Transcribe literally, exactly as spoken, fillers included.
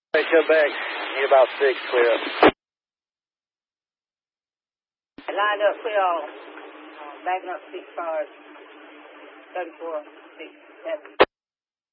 Hey, come back. Need about six, clear up. Lined up, clear all. Uh, backing up six cars. thirty-four, six, seven.